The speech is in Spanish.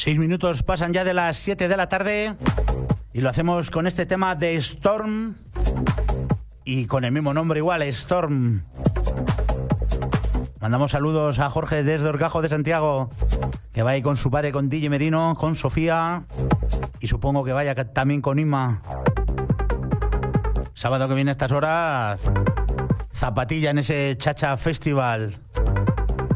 6 minutos pasan ya de las 7 de la tarde y lo hacemos con este tema de Storm y con el mismo nombre igual, Storm. Mandamos saludos a Jorge desde Orcajo de Santiago, que va ahí con su padre, con DJ Merino, con Sofía y supongo que vaya también con Inma. Sábado que viene a estas horas, zapatilla en ese Chacha Festival.